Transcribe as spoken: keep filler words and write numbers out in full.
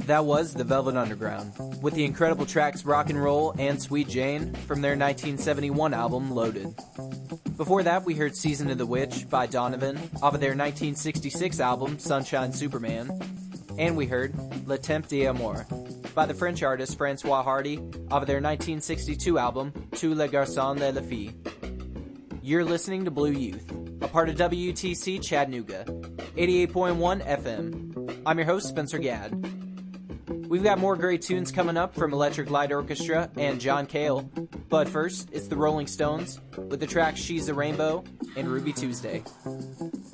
That was the Velvet Underground, with the incredible tracks Rock and Roll and Sweet Jane from their nineteen seventy-one album Loaded. Before that, we heard Season of the Witch by Donovan off of their nineteen sixty-six album Sunshine Superman. And we heard Le Temps d'Amour by the French artist Francois Hardy off of their nineteen sixty-two album Tous les garçons et les filles. You're listening to Blue Youth, a part of W T C Chattanooga, eighty-eight point one F M. I'm your host, Spencer Gadd. We've got more great tunes coming up from Electric Light Orchestra and John Cale, but first, it's the Rolling Stones with the tracks She's a Rainbow and Ruby Tuesday.